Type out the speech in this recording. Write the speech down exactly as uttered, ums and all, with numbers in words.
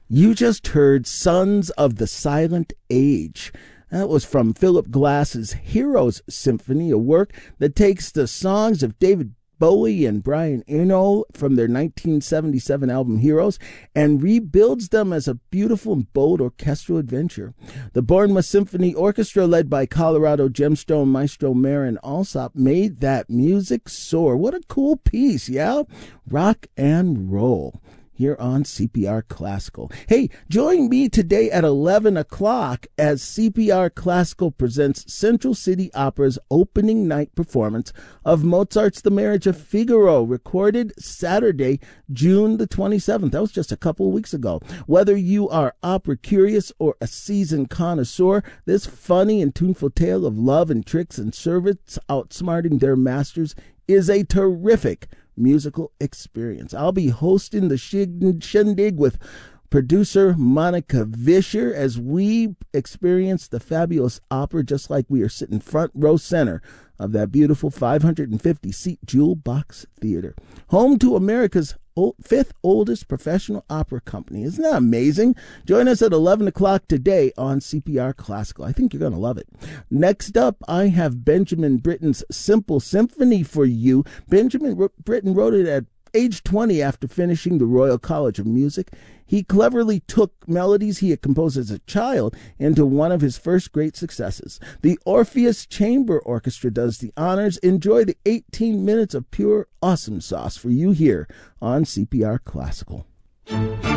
You just heard Sons of the Silent Age. That was from Philip Glass's Heroes Symphony, a work that takes the songs of David Bowie and Brian Eno from their nineteen seventy-seven album Heroes and rebuilds them as a beautiful and bold orchestral adventure. The Bournemouth Symphony Orchestra, led by Colorado gemstone maestro Marin Alsop, made that music soar. What a cool piece, yeah? Rock and roll here on C P R Classical. Hey, join me today at eleven o'clock as C P R Classical presents Central City Opera's opening night performance of Mozart's The Marriage of Figaro, recorded Saturday, June the twenty-seventh. That was just a couple of weeks ago. Whether you are opera curious or a seasoned connoisseur, this funny and tuneful tale of love and tricks and servants outsmarting their masters is a terrific musical experience. I'll be hosting the shindig with producer Monica Vischer as we experience the fabulous opera just like we are sitting front row center of that beautiful five hundred fifty seat Jewel Box Theater, home to America's fifth oldest professional opera company. Isn't that amazing? Join us at eleven o'clock today on C P R Classical. I think you're going to love it. Next up, I have Benjamin Britten's Simple Symphony for you. Benjamin Britten wrote it at age twenty after finishing the Royal College of Music. He cleverly took melodies he had composed as a child into one of his first great successes. The Orpheus Chamber Orchestra does the honors. Enjoy the eighteen minutes of pure awesome sauce for you here on C P R Classical.